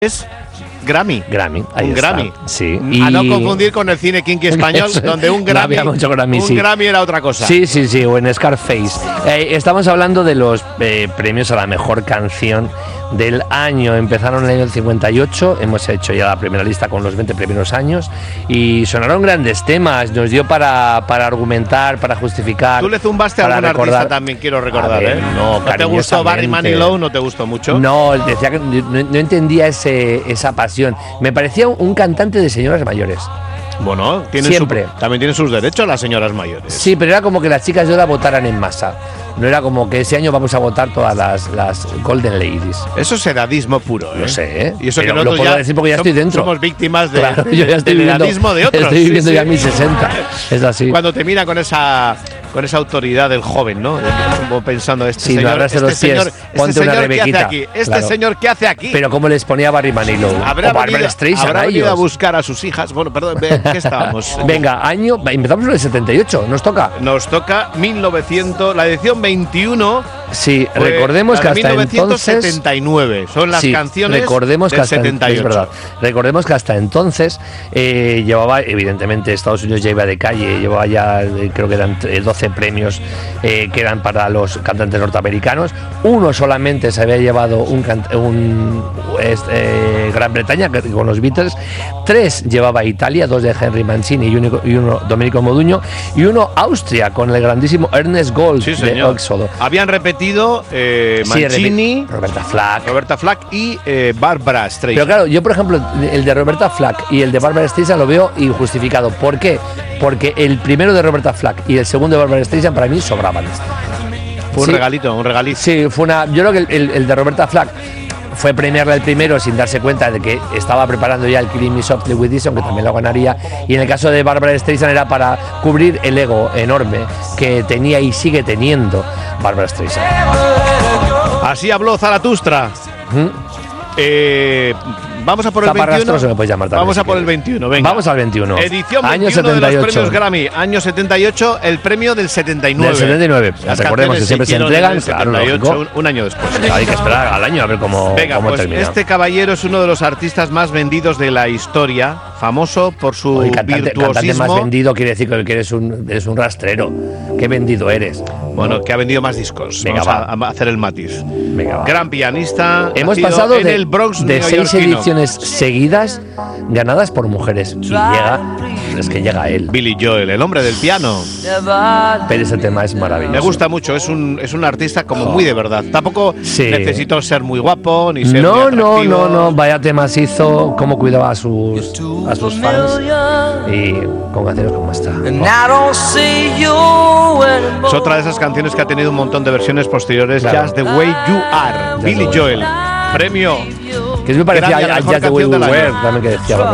Es Grammy. Ahí un está. Grammy. Sí. A no confundir con el cine kinky español, donde un Grammy, no había mucho Grammy, un sí. Grammy era otra cosa. Sí, o en Scarface. Estamos hablando de los premios a la mejor canción del año. Empezaron en el año 58, hemos hecho ya la primera lista con los 20 primeros años y sonaron grandes temas, nos dio para argumentar, para justificar. Tú le zumbaste a algún artista también, quiero recordar, ver, ¿no te gustó Barry Manilow? ¿No te gustó mucho? No, decía que no entendía esa pasión. Me parecía un cantante de señoras mayores. Bueno, también tienen sus derechos las señoras mayores. Sí, pero era como que las chicas de ahora votaran en masa. No era como que ese año vamos a votar todas las Golden Ladies. Eso es edadismo puro, ¿eh? Lo sé, ¿eh? Y eso pero que lo puedo decir porque ya estoy dentro. Somos víctimas de, claro, yo ya estoy del edadismo de otros. Estoy viviendo ya mis 60. Es así. Cuando te mira con esa autoridad del joven, ¿no? Como pensando, señor ¿qué hace aquí? Señor, ¿qué hace aquí? Pero como les ponía Barry Manilow. Habrá venido a buscar a sus hijas. Bueno, perdón, ¿qué estábamos? Venga, empezamos en el 78, ¿nos toca? Nos toca 1900, la edición 21. Sí, recordemos que hasta 1979 entonces, son las canciones recordemos que del hasta 78. Es verdad. Recordemos que hasta entonces llevaba, evidentemente, Estados Unidos ya iba de calle, llevaba ya, creo que eran 12 premios que eran para los cantantes norteamericanos. Uno solamente se había llevado Gran Bretaña con los Beatles. 3 llevaba Italia, 2 de Henry Mancini y uno Domenico Modugno, y uno Austria con el grandísimo Ernest Gold de Éxodo. Habían repetido Mancini, Roberta Flack y Barbra Streisand. Pero claro, yo por ejemplo el de Roberta Flack y el de Barbra Streisand lo veo injustificado. ¿Por qué? Porque el primero de Roberta Flack y el segundo de Barbra Streisand para mí sobraban. Fue un regalito. Sí, yo creo que el de Roberta Flack fue premiarle el primero sin darse cuenta de que estaba preparando ya el Killing Me Softly with This, aunque también lo ganaría, y en el caso de Barbra Streisand era para cubrir el ego enorme que tenía y sigue teniendo Barbra Streisand. Así habló Zaratustra. Vamos a por el 21. Se me puede llamar también, vamos a por el 21, venga. Vamos al 21. Edición 21 año 78. de los premios Grammy. Año 78, el premio del 79. Del 79. Recordemos que siempre se entregan, claro, 78, un año después. Hay que esperar al año a ver cómo termina. Este caballero es uno de los artistas más vendidos de la historia, famoso por su virtuosismo. Cantante más vendido quiere decir que eres un rastrero. Qué vendido eres. Bueno, que ha vendido más discos. Venga, vamos a hacer el matiz. Venga, gran pianista. Hemos pasado en el Bronx de 6 ediciones seguidas ganadas por mujeres. Y llega él. Billy Joel, el hombre del piano. Pero ese tema es maravilloso. Me gusta mucho, es un artista como muy de verdad. Tampoco necesitó ser muy guapo ni ser muy atractivo. No, vaya temas hizo, cómo cuidaba a sus fans y con canciones como esta. Es otra de esas canciones que ha tenido un montón de versiones posteriores. Claro. Just the Way You Are, Billy Joel. Premio. Que me parecía a Just the Way You Were, también que decía.